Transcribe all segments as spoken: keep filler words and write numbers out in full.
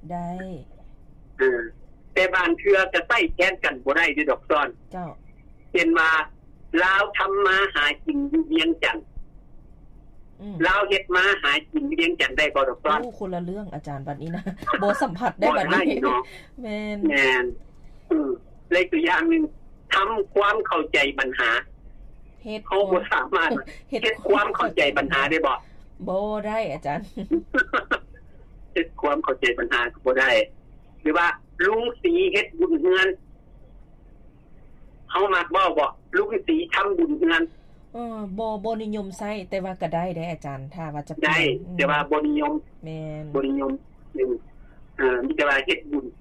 ได้เออแต่บางเทื่อจะใช้แทนกันบ่ได้ด้วยดอกซ้อนเจ้าเป็นว่าลาวทำมาหากินอยู่เวียงจันทน์ลาวเฮ็ดมาหากินอยู่เวียงจันทน์ได้บ่ดอกซ้อนโอ้คนละเรื่องอาจารย์บัดนี้นะบ่สัมผัสได้บัดนี้แม่นแม่นอือเลยตัวอย่างนึงทำความเข้าใจปัญหาเฮ็ดเขาบ่สามารถเฮ็ดความเข้าใจปัญหาได้บ่บ่ได้อาจารย์เฮ็ดความเข้าใจปัญหาบ่ได้หรือว่าลุงสีเฮ็ดบุญเฮือนเฮามักเว้าบ่ลุงสีทำบุญเฮือนเออบ่บ่นิยมใช้แต่ว่าก็ได้ได้อาจารย์ถ้าว่าจะได้แต่ว่าบ่นิยมแม่นบ่นิยมนึงเอ่อมีแต่ว่าเฮ็ดบุญ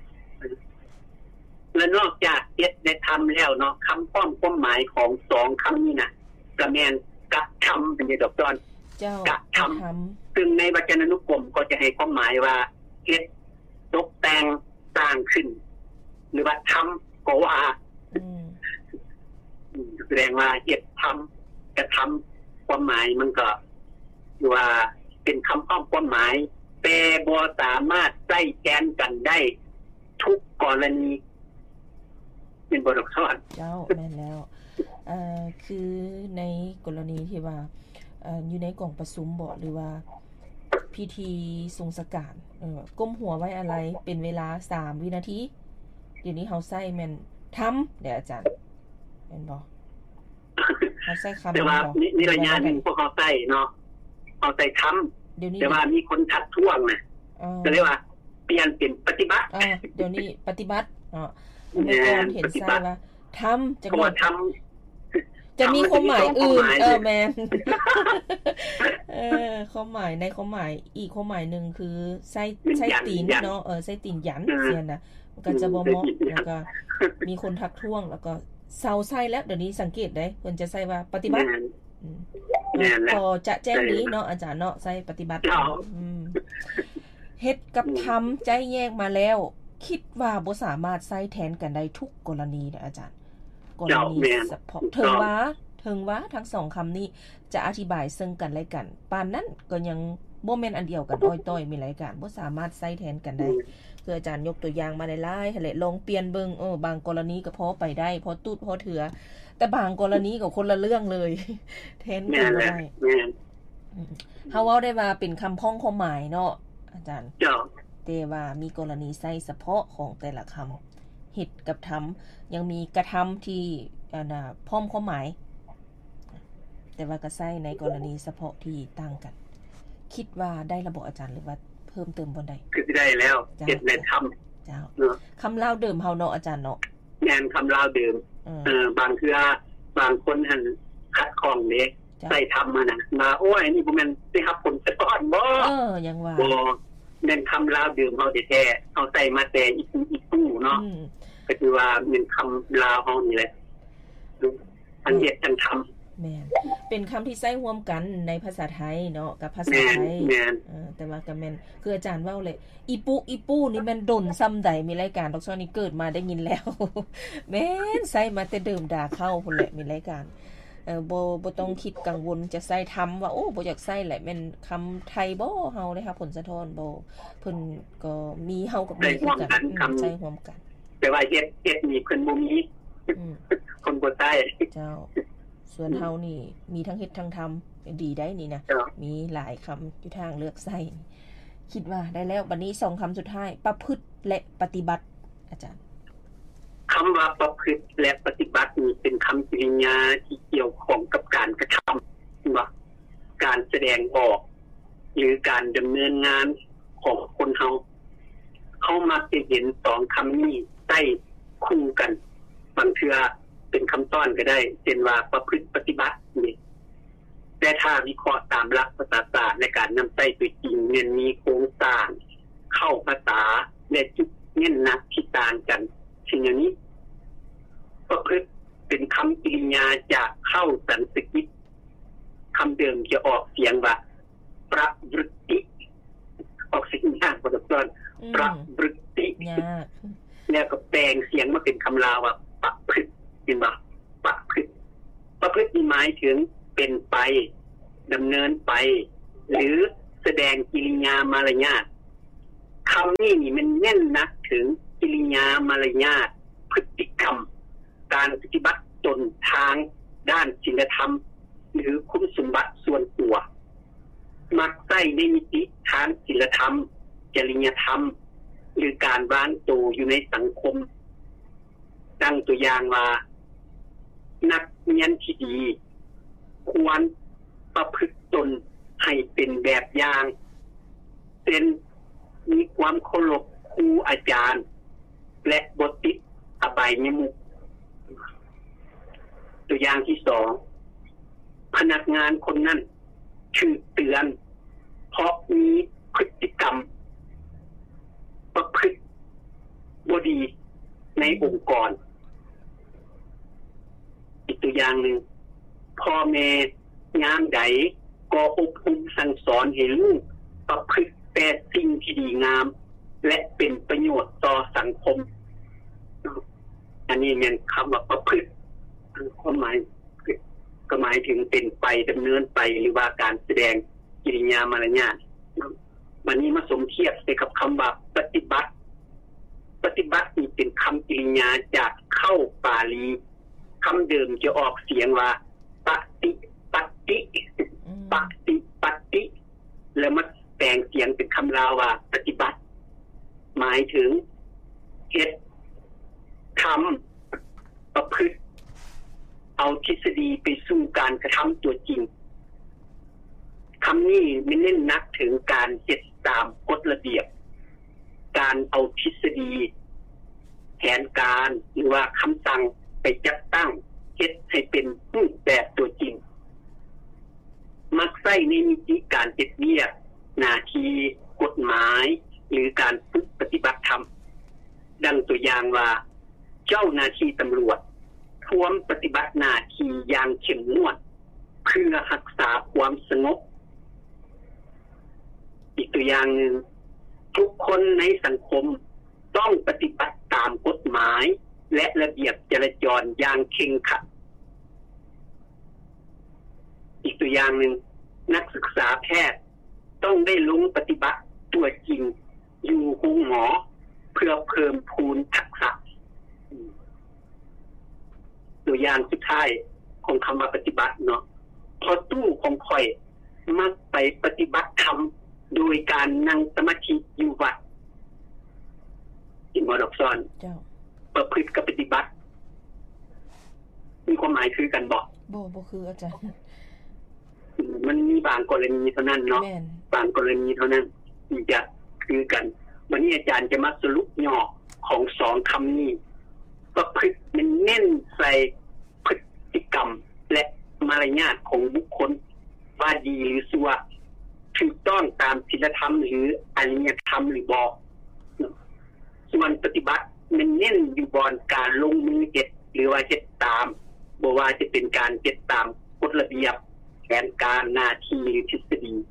และนอกจากเฮ็ดได้ทำแล้วเนาะคำพ้องความหมายของสองคำนี้น่ะก็แม่นกะทำเป็นดอกจอนเจ้ากะทำซึ่งในวจนานุกรมก็จะให้ความหมายว่าเฮ็ดตกแต่งสร้างขึ้นหรือว่าทำก็ว่าอืมแสดงว่าเฮ็ดทำกระทำความหมายมันก็อยู่ว่าเป็นคำพ้องความหมายแต่บ่สามารถใช้แทนกันได้ทุกกรณีเป็นบทสอนเจ้าแม่นแล้วเอ่อคือในกรณีที่ว่าเอ่ออยู่ในกล่องประชุมบ่หรือว่าพิธีทรงสการเอ่อก้มหัวไว้อะไรเป็นเวลาสามวินาทีเดี๋ยวนี้เฮาใช้แม่นทำเดี๋ยวอาจารย์แม่นบ่เฮาใช้คำแต่ว่านี่ระยะนึงพวกเฮาใช้เนาะเอาใส่ทำเดี๋ยวนี้แต่ว่ามีคนทักท้วงน่ะก็เรียกว่าเปลี่ยนเป็นปฏิบัติอ่าเดี๋ยวนี้ปฏิบัติเนาะเมื่อก่อนเห็นใช่ว่าทำจะว่าทำจะมีความหมายอื่นเออแมนเออความหมายในความหมายอีกความหมายนึงคือไส้ไส้ตีนเนาะเออไส้ตีนหยันเสียนน่ะมันก็จะบ่เหมาะแล้วก็มีคนทักท้วงแล้วก็เซาไส้แล้วเดี๋ยวนี้สังเกตได้เพิ่นจะใส่ว่าปฏิบัติพอจะแจ้งนี้เนาะอาจารย์เนาะใส่ปฏิบัติอืมเฮ็ดกับทำใจแยกมาแล้วคิดว่าบ่สามารถใช้แทนกันได้ทุกกรณีนะอาจารย์กรณีเฉพาะถึงว่าถึงว่าทั้งสองคำนี้จะอธิบายซึ่งกันและกันปานนั้นก็ยังบ่แม่นอันเดียวกันอ้อยต้อยมีหลายการบ่สามารถใช้แทนกันได้คืออาจารย์ยกตัวอย่างมาหลายๆหั่นแหละลองเปลี่ยนเบิ่งเออบางกรณีก็พอไปได้พอตูดพอเถือแต่บางกรณีก็คนละเรื่องเลยแทนกันบ่ได้เฮาเว้าได้ว่าเป็นคำพ้องความหมายเนาะอาจารย์แต่ว่ามีกรณีใช้เฉพาะของแต่ละคำเฮ็ดกับทำยังมีกระทำที่อ่าน่ะพร้อมความหมายแต่ว่าก็ใช้ในกรณีเฉพาะที่ต่างกันคิดว่าได้ระบบอาจารย์หรือว่าเพิ่มเติมบ่ได้คือได้แล้วเฮ็ดและทำเจ้าคำลาวเดิมเฮาเนาะอาจารย์เนาะแม่นคำลาวเดิมเออบางเทื่อบางคนหั่นคัดข้องเด้ใส่ทำมาน่ะมาโอ้ยนี่บ่แม่นสิรับผลสะท้อนบ่เออยังว่าบ่แม่นคำลาวเดิมเฮาแท้ๆเอาใส่มาแต่อีกอีกตู้เนาะก็คือว่าเป็นคำลาวเฮานี่แหละทั้งเฮ็ดทั้งทำแม่นเป็นคำที่ใช้ร่วมกันในภาษาไทยเนาะกับภาษาไทยเออแต่ว่าก็แม่นคืออาจารย์เว้าเลยอีปุอีปูนี่มันดนซ้ำใดมีรายการดอกซ้อนี่เกิดมาได้ยินแล้วแม่นใช้มาแต่เดิมด่าเข้าพุ่นแหละมีรายการเอ่อบ่บ่ต้องคิดกังวลจะใส่ทำว่าโอ้บ่อยากใส่แหละแม่นคำไทยบ่เฮาได้รับผลสะท้อนบ่เพิ่นก็มีเฮากับมีคือกันใช้ร่วมกันแต่ว่าเฮ็ดเฮ็ดนี่เพิ่นบ่มีอืมคนบ่ใช้เจ้าส่วนเฮานี่มีทั้งเฮ็ดทั้งทำดีได้นี่นะมีหลายคำอยู่ทางเลือกใช้คิดว่าได้แล้วบัดนี้สองคำสุดท้ายประพฤติและปฏิบัติอาจารย์คำว่าประพฤติและปฏิบัตินี่เป็นคำกริยาที่เกี่ยวข้องกับการกระทำว่าการแสดงออกหรือการดำเนินงานของคนเฮาเฮามักจะเห็นสองคำนี้ใช้คู่กันบางเทื่อเป็นคำต้อนก็ได้เช่นว่าประพฤติปฏิบัตินี่แต่ถ้าวิเคราะห์ตามหลักภาษาศาสตร์ในการนำใช้ตัวจริงเนี่ยมีโครงสร้างเข้าภาษาและจุดเน้นหนักที่ต่างกันเช่นอย่างนี้ประพฤติเป็นคำกริยาจากเข้าสันสกฤตคำเดิมจะออกเสียงว่าประวฤติออกเสียงยากพอสมควรประวฤติแล้วก็แปลงเสียงมาเป็นคำลาวว่าประพฤติเป็นว่าประพฤติประพฤติหมายถึงเป็นไปดำเนินไปหรือแสดงกิริยามารยาทคำนี้นี่มันแน่นนักถึงกิริยามารยาทพฤติกรรมการปฏิบัติตนทางด้านศีลธรรมหรือคุณสมบัติส่วนตัวมักใช้ในมิติทางศีลธรรมจริยธรรมหรือการวางตัวอยู่ในสังคมดังตัวอย่างว่านักเรียนที่ดีควรประพฤติตนให้เป็นแบบอย่างเป็นมีความเคารพครูอาจารย์และบ่ติดอบายมุขตัวอย่างที่สองพนักงานคนนั้นถูกเตือนเพราะมีพฤติกรรมประพฤติบ่ดีในองค์กรอีกตัวอย่างหนึ่งพ่อแม่ยามใดก็อบรมสั่งสอนให้ลูกประพฤติแต่สิ่งที่ดีงามและเป็นประโยชน์ต่อสังคมอันนี้แม่นคำว่าประพฤติความหมายก็หมายถึงเป็นไปดำเนินไปหรือว่าการแสดงกิริยามารยาทวันนี้มาสมเทียบใส่กับคำว่าปฏิบัติปฏิบัตินี่เป็นคำกริยาจากเข้าปาลีคำเดิมจะออกเสียงว่าปฏิปัติปฏิปัติแล้วมาแปลงเสียงเป็นคำลาวว่าปฏิบัติหมายถึงเฮ็ดทำประพฤติเอาทฤษฎีไปสู่การกระทำตัวจริงคำนี้ไม่เน้นนักถึงการเฮ็ดตามกฎระเบียบการเอาทฤษฎีแผนการหรือว่าคำสั่งไปจัดตั้งเฮ็ดให้เป็นรูปแบบตัวจริงมักใช้ในมิติการเฮ็ดเวียกหน้าที่กฎหมายหรือการฝึกปฏิบัติธรรมดังตัวอย่างว่าเจ้าหน้าที่ตำรวจควรปฏิบัติหน้าที่อย่างเข้มงวดเพื่อรักษาความสงบอีกตัวอย่างหนึ่งทุกคนในสังคมต้องปฏิบัติตามกฎหมายและระเบียบจราจรอย่างเคร่งครัดอีกตัวอย่างหนึ่งนักศึกษาแพทย์ต้องได้ลงปฏิบัติตัวจริงอยู่ห้องหมอเพื่อเพิ่มพูนทักษะตัวอย่างสุดท้ายของคำว่าปฏิบัติเนาะพอตู้ของข่อยมักไปปฏิบัติธรรมโดยการนั่งสมาธิอยู่วัดที่มอดอกซ้อนเจ้าประพฤติกับปฏิบัติมีความหมายคือกันบ่บ่บ่คืออาจารย์มันมีบางกรณีเท่านั้นเนาะบางกรณีเท่านั้นที่จะคือกันวันนี้อาจารย์จะมาสรุปย่อของสองคำนี้ประพฤติมันเน้นใส่พฤติกรรมและมารยาทของบุคคลว่าดีหรือชั่วถูกต้องตามศีลธรรมหรืออริยธรรมหรือบ่ส่วนปฏิบัติมันเน้นอยู่บนการลงมือเฮ็ดหรือว่าเฮ็ดตามบ่ว่าจะเป็นการเฮ็ดตามกฎระเบียบแผนการหน้าที่หรือทฤษฎี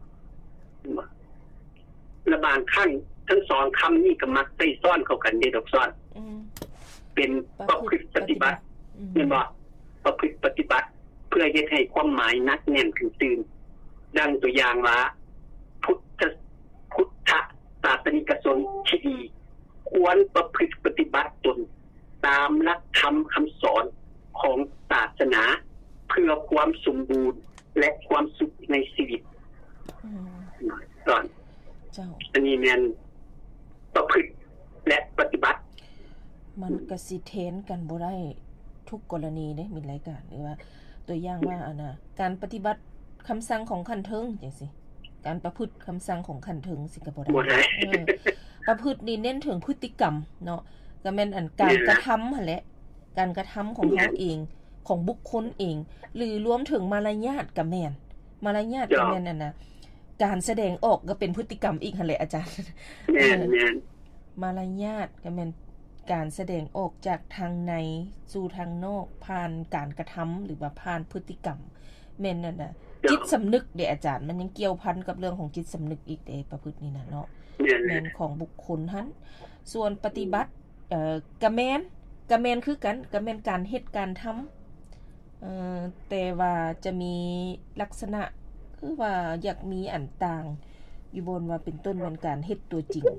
และบางครั้งทั้งสองคำนี้ก็มักใส่ซ้อนเข้ากันได้ดอกซ้อนเป็นประพฤติปฏิบัติเห็นบ่ประพฤติปฏิบัติเพื่อเฮ็ดให้ความหมายนักแน่นขึ้นตื่นดังตัวอย่างว่าพุทธพุทธศาสนิกชนที่ดีควรประพฤติปฏิบัติตนตามหลักธรรมคำสอนของศาสนาเพื่อความสมบูรณ์และความสุขในชีวิตก่อนเจ้าอันนี้แม่นประพฤติและปฏิบัติมันก็สิเทนกันบ่ได้ทุกกรณีเด้มีรายการหรือว่าตัวอย่างว่าอันน่ะการปฏิบัติคำสั่งของขั้นเทิงจังซี่การประพฤติคำสั่งของขั้นเทิงสิก็บ่ได้เออประพฤตินี่เน้นถึงพฤติกรรมเนาะก็แม่นอันการกระทำหั่นแหละการกระทำของเฮาเองของบุคคลเองหรือรวมถึงมารยาทก็แม่นมารยาทก็แม่นอันน่ะการแสดงออกก็เป็นพฤติกรรมอีกหั่นแหละอาจารย์แม่นๆมารยาทก็แม่นการแสดงออกจากทางในสู่ทางนอกผ่านการกระทำหรือว่าผ่านพฤติกรรมแม่นนั่นน่ะจิตสำนึกเด้อาจารย์มันยังเกี่ยวพันกับเรื่องของจิตสำนึกอีกเด้ประพฤตินี่น่ะเนาะแม่นของบุคคลหั่นส่วนปฏิบัติเอ่อกะแม่นกะแม่นคือกันกะแม่นการเฮ็ดการทำเอ่อแต่ว่าจะมีลักษณะคือว่าอยากมีอันต่างอยู่บนว่าเป็นต้นเป็นการเฮ็ดตัวจริง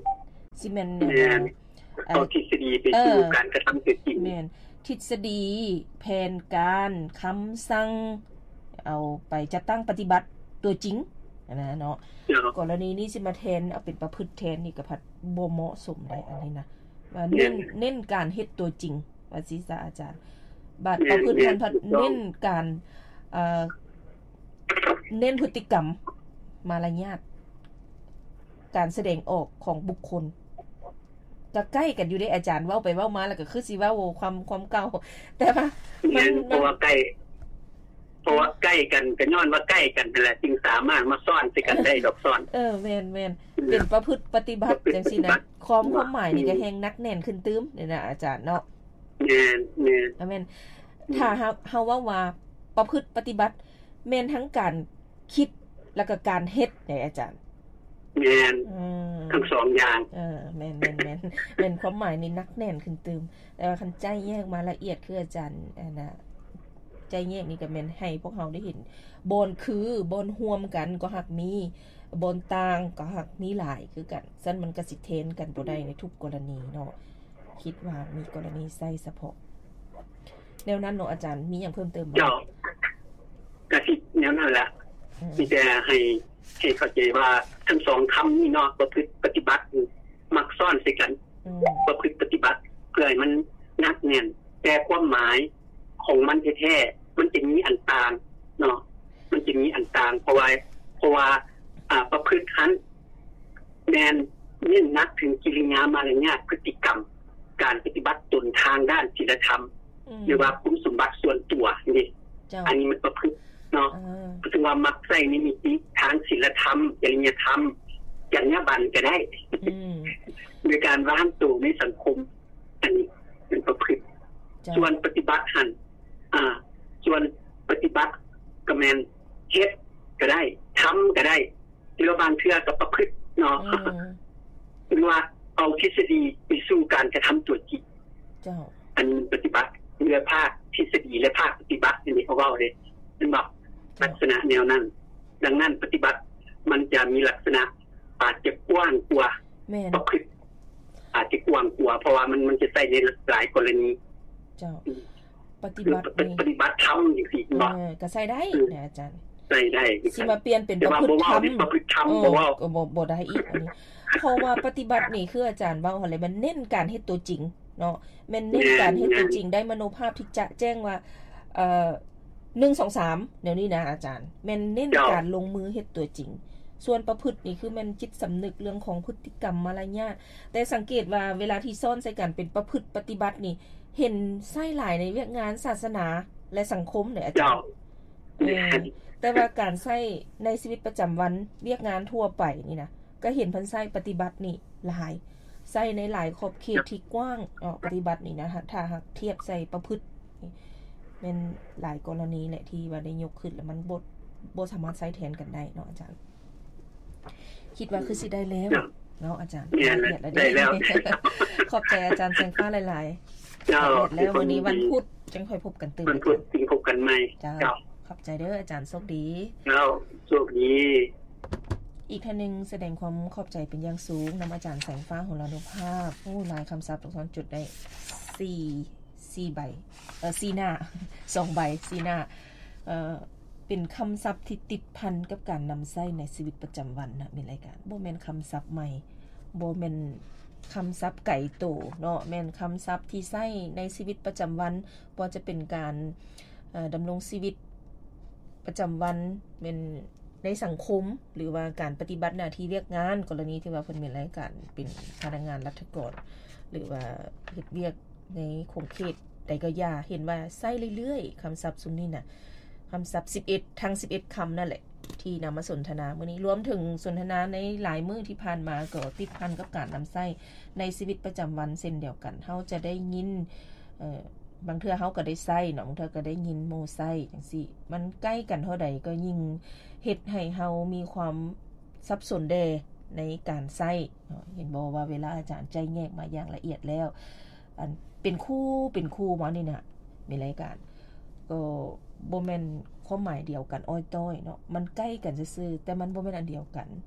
สิแม่นแม่นเอาทฤษฎีไปสู่การกระทำจริงแม่นทฤษฎีแผนการคำสั่งเอาไปจัดตั้งปฏิบัติตัวจริงนะเนาะกรณีนี้สิมาแทนเอาเป็นประพฤติแทนนี่ก็พัดบ่เหมาะสมได้อันนี้นะว่าเน้นเน้นการเฮ็ดตัวจริงว่าสิซะอาจารย์บัดประพฤติแทนพัดเน้นการเอ่อเน้นพฤติกรรมมารยาทการแสดงออกของบุคคลก็ใกล้กันอยู่ได้อาจารย์เว้าไปเว้ามาแล้วก็คือสิเว้าความความเก่าแต่ว่ามันเพราะว่าใกล้เพราะว่าใกล้กันก็ย้อนว่าใกล้กันนั่นแหละจึงสามารถมาซ่อนสิกันได้ดอกซ่อนเออแม่นๆเป็นประพฤติปฏิบัติจังซี่นะความความหมายนี่ก็แฮงนักแน่นขึ้นตึ้มนี่นะอาจารย์เนาะแม่นๆแม่นถ้าเฮาเฮาว่าว่าประพฤติปฏิบัติแม่นทั้งการคิดแล้วก็การเฮ็ดได้อาจารย์แม่นทั้งสองอย่างเออแม่นๆๆเป็นความหมายนี่นักแน่นขึ้นตึมแต่ว่าคันใจแยกมาละเอียดคืออาจารย์อันน่ะใจแยกนี่ก็แม่นให้พวกเฮาได้เห็นบนคือบนร่วมกันก็หักมีบนต่างก็หักมีหลายคือกันซั่นมันก็สิเทนกันบ่ได้ในทุกกรณีเนาะคิดว่ามีกรณีใส่เฉพาะแนวนั้นเนาะอาจารย์มีหยังเพิ่มเติมบ่เจ้าก็สิแนวนั้นแหละมีแต่ให้ให้เข้าใจว่าทั้งสองคำนี้เนาะประพฤติปฏิบัติมักซ่อนใส่กันประพฤติปฏิบัติเพื่อให้มันนักแน่นแต่ความหมายของมันแท้ๆมันจะมีอันต่างเนาะมันจะมีอันต่างเพราะว่าเพราะว่าอ่าประพฤตินั้นแม่นเน้นนักถึงกิริยามารยาทพฤติกรรมการปฏิบัติตนทางด้านศีลธรรมหรือว่าคุณสมบัติส่วนตัวนี่อันนี้มันประพฤติเนาะถึงว่ามักใส่นิมิตทางศีลธรรมจริยธรรมจรรยาบรรณก็ได้ในการวางตัวในสังคมอันนี้เป็นประพฤติส่วนปฏิบัติหันอ่าส่วนปฏิบัติก็แม่นเฮ็ดก็ได้ทำก็ได้หรือบางเทื่อก็ประพฤติเนาะหรือว่าเอาทฤษฎีไปสู่การกระทำตัวจริงเจ้าอันปฏิบัติเรือภาคทฤษฎีและภาคปฏิบัตินี่เขาเว้าเลยเป็นแบบลักษณะแนวนั้นดังนั้นปฏิบัติมันจะมีลักษณะอาจจะกว้างกว่าประพฤติอาจจะกว้างกว่าเพราะว่ามันมันจะใช้ในหลายกรณีเจ้าปฏิบัติปฏิบัติธรรมจังซี่บ่เออก็ใช้ได้นะอาจารย์ใช้ได้สิมาเปลี่ยนเป็นประพฤติธรรมประพฤติธรรมบ่ว่าบ่บ่ได้อีกอันนี้เพราะว่าปฏิบัตินี่คืออาจารย์เว้าหั่นแหละมันเน้นการเฮ็ดตัวจริงเนาะแม่นเน้นการเฮ็ดตัวจริงได้มโนภาพที่จะแจ้งว่าเอ่อหนึ่ง สอง สามเดี๋ยวนี้นะอาจารย์แม่นเน้นการลงมือเฮ็ดตัวจริงส่วนประพฤตินี่คือมันจิตสำนึกเรื่องของพฤติกรรมมารยาทแต่สังเกตว่าเวลาที่ซ่อนใส่กันเป็นประพฤติปฏิบัตินี่เห็นใส่หลายในเวียกงานศาสนาและสังคมเนี่ยอาจารย์เออแต่ว่าการใช้ในชีวิตประจำวันเวียกงานทั่วไปนี่นะก็เห็นเพิ่นใช้ปฏิบัตินี่หลายใช้ในหลายขอบเขตที่กว้างอ๋อปฏิบัตินี่นะถ้าหากเทียบใส่ประพฤติเป็นหลายกรณีแหละที่ว่าได้ยกขึ้นแล้วมันบ่บ่สามารถใช้แทนกันได้เนาะอาจารย์คิดว่าคือสิได้แล้วเนาะอาจารย์ละเอียดได้แล้วขอบใจอาจารย์แสงฟ้าหลายๆเจ้าแล้ววันนี้วันพุธจังค่อยพบกันตื่นวันพุธจึงพบกันใหม่เจ้าขอบใจเด้ออาจารย์โชคดีเจ้าโชคดีอีกท่านนึงแสดงความขอบใจเป็นอย่างสูงนำอาจารย์แสงฟ้าโหรานุภาพโอ้หลายคำศัพท์ตรงจุดได้สี่ สี่ใบเอ่อสี่หน้าสองใบสี่หน้าเอ่อเป็นคำศัพท์ที่ติดพันกับการนำใช้ในชีวิตประจำวันนะมีรายการบ่แม่นคำศัพท์ใหม่บ่แม่นคำศัพท์ไก่โตเนาะแม่นคำศัพท์ที่ใช้ในชีวิตประจำวันบ่จะเป็นการเอ่อดำรงชีวิตประจำวันเป็นในสังคมหรือว่าการปฏิบัติหน้าที่เรียกงานกรณีที่ว่าเพิ่นมีรายการเป็นพนักงานรัฐกรหรือว่าเฮ็ดเวียกในคงเขตใดก็อย่าเห็นว่าใช้เรื่อยๆคำศัพท์ซุมนี้น่ะคำศัพท์สิบเอ็ดทั้งสิบเอ็ดคำนั่นแหละที่นำมาสนทนามื้อนี้รวมถึงสนทนาในหลายมื้อที่ผ่านมาก็ติดพันกับการนำใช้ในชีวิตประจำวันเช่นเดียวกันเฮาจะได้ยินเอ่อบางเทื่อเฮาก็ได้ใช้เนาะบางเทื่อก็ได้ยินโมใช้จังซี่มันใกล้กันเท่าใดก็ยิ่งเฮ็ดให้เฮามีความสับสนแดในการใช้เห็นบ่ว่าเวลาอาจารย์ใจแยกมาอย่างละเอียดแล้วอันเป็นคู่เป็นคู่มานี่น่ะมีรายการก็บ่แม่นความหมายเดียวกันอ้อยต้อยเนาะมันใกล้กันซื่อๆแต่มันบ่แม่นอันเดียวกัน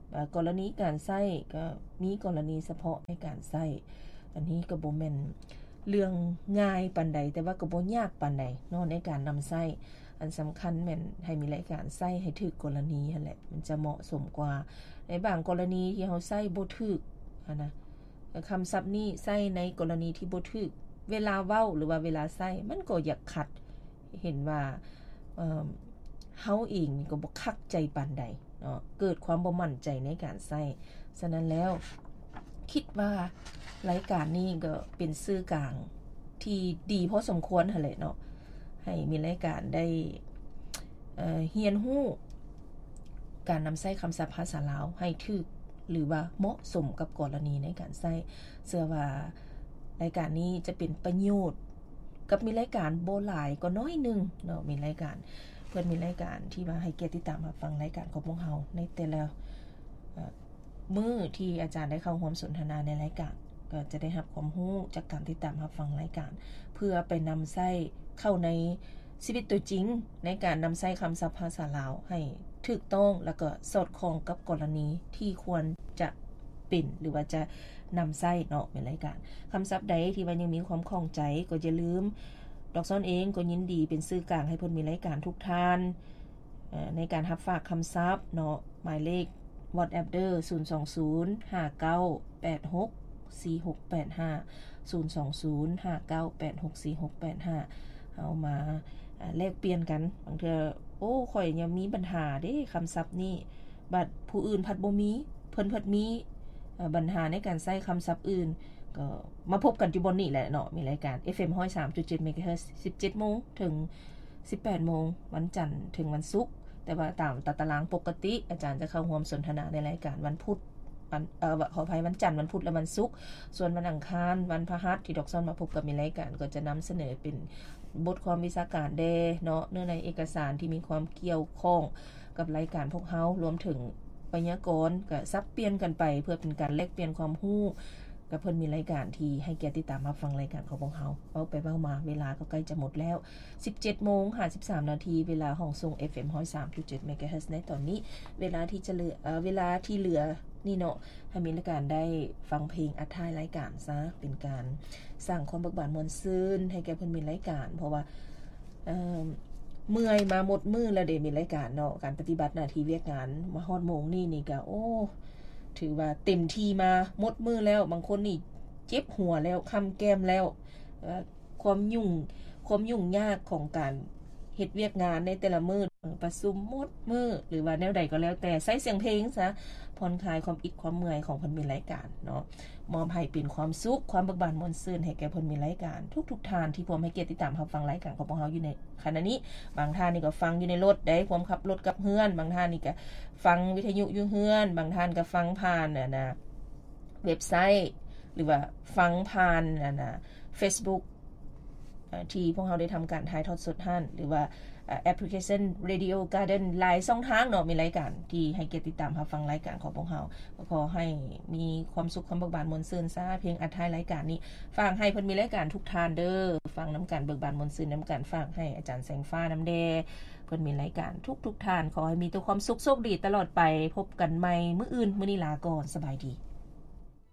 กรณีการใช้ก็มีกรณีเฉพาะในการใช้อันนี้ก็บ่แม่นเรื่องง่ายปานใดแต่ว่าก็บ่ยากปานใดเนาะในการนำใช้อันสำคัญแม่นให้มีรายการใช้ให้ถูกกรณีนั่นแหละมันจะเหมาะสมกว่าในบางกรณีที่เฮาใช้บ่ถูกอ่ะนะคำศัพท์นี้ใช้ในกรณีที่บ่ถูกเวลาเว้าหรือว่าเวลาใช้มันก็อยากขัดเห็นว่าเอ่อเฮาเองก็บ่คักใจปานใดเนาะเกิดความบ่มั่นใจในการใช้ฉะนั้นแล้วคิดว่ารายการนี้ก็เป็นสื่อกลางที่ดีพอสมควรหั่นแหละเนาะให้มีรายการได้เอ่อเรียนรู้การนำใช้คำศัพท์ภาษาลาวให้ถูกหรือว่าเหมาะสมกับกรณีในการใช้เชื่อว่ารายการนี้จะเป็นประโยชน์กับมีรายการบ่หลายก็น้อยนึงเนาะมีรายการเพิ่นมีรายการที่ว่าให้เกียรติติดตามรับฟังรายการของพวกเฮาในแต่ละมื้อที่อาจารย์ได้เข้าร่วมสนทนาในรายการก็จะได้รับความรู้จากการติดตามรับฟังรายการเพื่อไปนำใช้เข้าในชีวิตตัวจริงในการนำใช้คำศัพท์ภาษาลาวให้ถูกต้องแล้วก็สอดคล้องกับกรณีที่ควรจะเป็นหรือว่าจะนำใช้เนาะเป็นรายการคำศัพท์ใดที่ว่ายังมีความคล่องใจก็อย่าลืมดอกซ้อนเองก็ยินดีเป็นสื่อกลางให้เพิ่นมีรายการทุกท่านในการรับฝากคำศัพท์เนาะหมายเลข WhatsApp เด้อศูนย์ สอง ศูนย์ ห้า เก้า แปด หก สี่ หก แปด ห้า ศูนย์ สอง ศูนย์ ห้า เก้า แปด หก สี่ หก แปด ห้าเอามาแลกเปลี่ยนกันบางเทื่อโอ้ข่อยยังมีปัญหาเด้คำศัพท์นี้บัดผู้อื่นพัดบ่มีเพิ่นเพิ่นมีปัญหาในการใช้คำศัพท์อื่นก็มาพบกันอยู่บนนี้แหละเนาะมีรายการ เอฟ เอ็ม หนึ่งศูนย์สามจุดเจ็ด เมกะเฮิรตซ์ สิบเจ็ดโมงถึงสิบแปดโมงวันจันทร์ถึงวันศุกร์แต่ว่าตามตารางปกติอาจารย์จะเข้าร่วมสนทนาในรายการวันพุธวันเอ่อขออภัยวันจันทร์วันพุธและวันศุกร์ส่วนวันอังคารวันพฤหัสที่ดอกซ้อนมาพบกับมีรายการก็จะนำเสนอเป็นบทความวิชาการเดเนาะเนื้อในเอกสารที่มีความเกี่ยวข้องกับรายการพวกเฮารวมถึงไวยากรณ์ก็ซับเปลี่ยนกันไปเพื่อเป็นการแลกเปลี่ยนความรู้กับเพิ่นมีรายการที่ให้เกียรติติดตามรับฟังรายการของพวกเฮาเอาไปเว้ามาเวลาก็ใกล้จะหมดแล้ว สิบเจ็ดโมงห้าสิบสามนาทีเวลาห้องส่ง เอฟ เอ็ม หนึ่งศูนย์สามจุดเจ็ด เมกะเฮิรตซ์ในตอนนี้เวลาที่จะเหลือเอ่อเวลาที่เหลือนี่เนาะให้มีรายการได้ฟังเพลงอัดท้ายรายการซะเป็นการสร้างความเบิกบานมวลซื่นให้แก่เพิ่นมีรายการเพราะว่าเอ่อเมื่อยมาหมดมือแล้วเด้มีรายการเนาะการปฏิบัติหน้าที่เวียกงานมาฮอดโมงนี่นี่ก็โอ้ถือว่าเต็มที่มาหมดมือแล้วบางคนนี่เจ็บหัวแล้วคำแก้มแล้วความยุ่งความยุ่งยากของการเฮ็ดเวียกงานในแต่ละมื้อประชุมหมดมื้อหรือว่าแนวใดก็แล้วแต่ใส่เสียงเพลงซะผ่อนคลายความอิดความเมื่อยของเพิ่นมีรายการเนาะมอบให้เป็นความสุขความเบิกบานมวลซื่นให้แก่เพิ่นมีรายการทุกๆท่านที่พร้อมให้เกียรติติดตามรับฟังรายการของพวกเราอยู่ในขณะนี้บางท่านนี่ก็ฟังอยู่ในรถได้ความขับรถกับเฮือนบางท่านนี่ก็ฟังวิทยุอยู่เฮือนบางท่านก็ฟังผ่านน่ะนะเว็บไซต์หรือว่าฟังผ่านน่ะนะ Facebook ที่พวกเราได้ทำการถ่ายทอดสดท่านหรือว่าแอปพลิเคชัน Radio Garden หลายช่องทางเนาะมีรายการที่ให้เกียรติติดตามรับฟังรายการของพวกเราขอให้มีความสุขความเบิกบานมวลซื่นซะเพียงอัดท้ายรายการนี้ฝากให้เพิ่นมีรายการทุกท่านเด้อฟังน้ำกันเบิกบานมวลซื่นน้ำกันฝากให้อาจารย์แสงฟ้าน้ำแดเพิ่นมีรายการทุกๆท่านขอให้มีแต่ความสุขโชคดีตลอดไปพบกันใหม่มื้ออื่นมื้อนี้ลาก่อนสบายดี